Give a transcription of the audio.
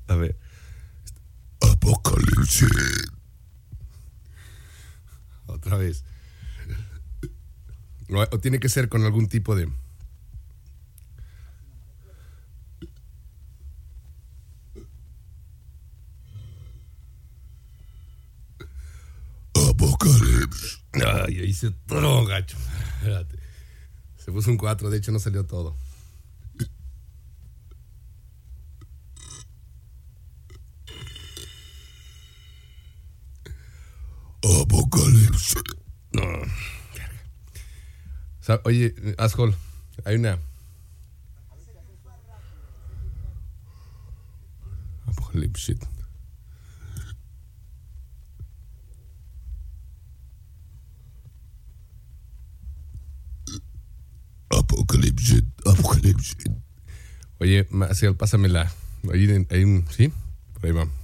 A ver. Apocalipsis. Otra vez. O tiene que ser con algún tipo de... Apocalipsis. Ay, ahí se todo gacho. Espérate. Se puso un 4, de hecho no salió todo. Apocalipsis. No. Oye, Ashol, hay una... Apocalipsis. Apocalipsis. Oye, Maciel, pásamela. Ahí, ¿sí? Por ahí va.